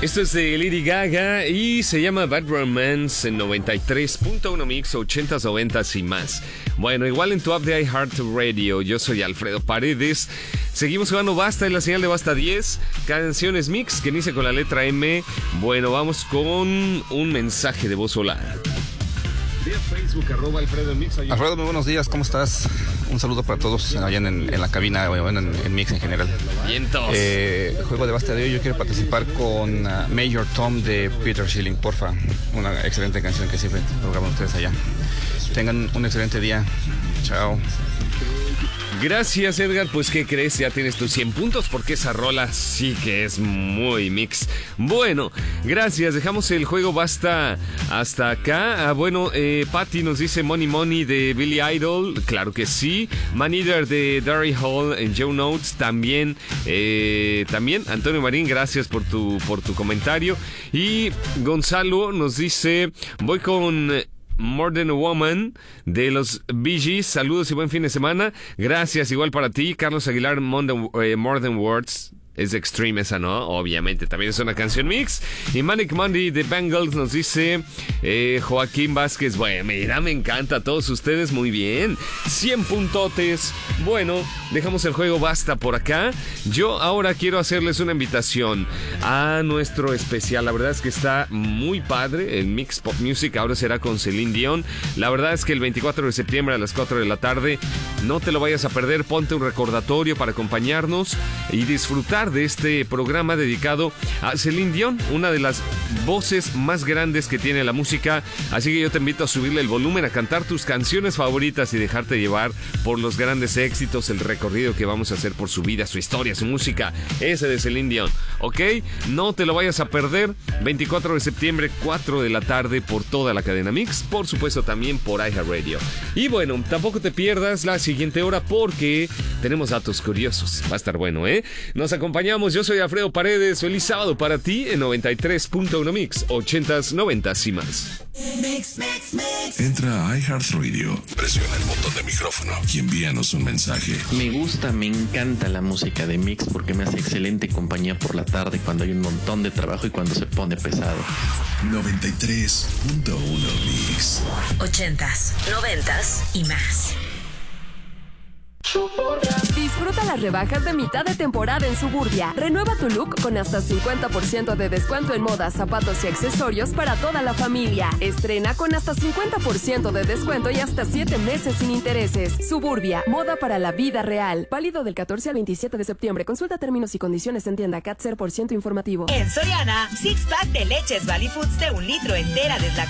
Esto es de Lady Gaga y se llama Bad Romance en 93.1 Mix, 80s, 90s y más. Bueno, igual en tu app de iHeartRadio, yo soy Alfredo Paredes. Seguimos jugando Basta en la señal de Basta 10, canciones mix que inicia con la letra M. Bueno, vamos con un mensaje de voz. Hola. Vía Facebook, @Alfredo Mix. Alfredo, muy buenos días, ¿cómo estás? Un saludo para todos allá en la cabina, en Mix en general. Vientos. Juego de Basta de hoy, yo quiero participar con Major Tom de Peter Schilling, porfa. Una excelente canción que siempre programan ustedes allá. Tengan un excelente día. Chao. Gracias, Edgar. Pues, ¿qué crees? Ya tienes tus 100 puntos porque esa rola sí que es muy mix. Bueno, gracias. Dejamos el juego Basta hasta acá. Patty nos dice Money Money de Billy Idol. Claro que sí. Man Eater de Darry Hall en Joe Notes. También, Antonio Marín, gracias por tu comentario. Y Gonzalo nos dice, voy con More Than a Woman de los Bee Gees. Saludos y buen fin de semana. Gracias, igual para ti. Carlos Aguilar, More Than Words. Es de Extreme esa, ¿no? Obviamente, también es una canción mix. Y Manic Monday de Bangles nos dice Joaquín Vázquez. Bueno, mira, me encanta a todos ustedes. Muy bien, 100 puntotes. Bueno, dejamos el juego Basta por acá. Yo ahora quiero hacerles una invitación a nuestro especial. La verdad es que está muy padre. El Mix Pop Music ahora será con Celine Dion. La verdad es que el 24 de septiembre a las 4 de la tarde, no te lo vayas a perder. Ponte un recordatorio para acompañarnos y disfrutar de este programa dedicado a Celine Dion, una de las voces más grandes que tiene la música. Así que yo te invito a subirle el volumen, a cantar tus canciones favoritas y dejarte llevar por los grandes éxitos, el recorrido que vamos a hacer por su vida, su historia, su música, ese de Celine Dion, ¿ok? No te lo vayas a perder, 24 de septiembre, 4 de la tarde, por toda la cadena Mix, por supuesto también por iHeartRadio. Y bueno, tampoco te pierdas la siguiente hora porque tenemos datos curiosos, va a estar bueno, ¿eh? Nos acompañamos, yo soy Alfredo Paredes, feliz sábado para ti en 93.1 Mix, 80s, 90s y más. Entra a iHeartRadio, presiona el botón de micrófono y envíanos un mensaje. Me encanta la música de Mix porque me hace excelente compañía por la tarde cuando hay un montón de trabajo y cuando se pone pesado. 93.1 Mix. 80s, 90s y más. Disfruta las rebajas de mitad de temporada en Suburbia. Renueva tu look con hasta 50% de descuento en modas, zapatos y accesorios para toda la familia. Estrena con hasta 50% de descuento y hasta 7 meses sin intereses. Suburbia, moda para la vida real. Válido del 14 al 27 de septiembre. Consulta términos y condiciones en tienda. CAT 0% informativo. En Soriana, 6-pack de leches Valley Foods de 1 litro entera deslactosada